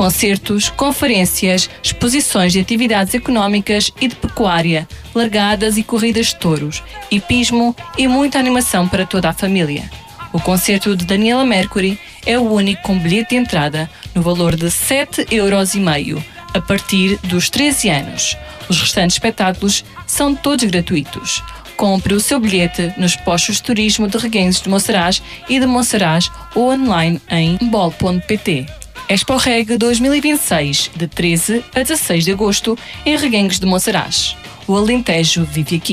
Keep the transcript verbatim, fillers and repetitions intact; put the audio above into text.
Concertos, conferências, exposições de atividades económicas e de pecuária, largadas e corridas de touros, hipismo e muita animação para toda a família. O concerto de Daniela Mercury é o único com bilhete de entrada no valor de sete euros e meio, a partir dos treze anos. Os restantes espetáculos são todos gratuitos. Compre o seu bilhete nos postos de turismo de Reguengos de Monsaraz e de Monsaraz ou online em bol ponto pt. Expo Reg dois mil e vinte e seis, de treze a dezasseis de agosto, em Reguengos de Monsaraz. O Alentejo vive aqui.